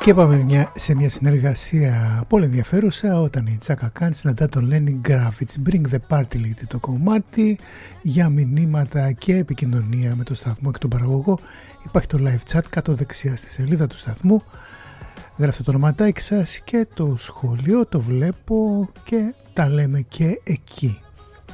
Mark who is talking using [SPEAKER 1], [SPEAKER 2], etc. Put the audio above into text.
[SPEAKER 1] Και πάμε σε μια συνεργασία πολύ ενδιαφέρουσα όταν η Chaka Khan συναντά τον Lenny Kravitz. Bring the Party λέγεται το κομμάτι. Για μηνύματα και επικοινωνία με το σταθμό και τον παραγωγό υπάρχει το live chat κάτω δεξιά στη σελίδα του σταθμού. Γράφτε το ονοματάκι σας και το σχόλιο, το βλέπω και τα λέμε και εκεί.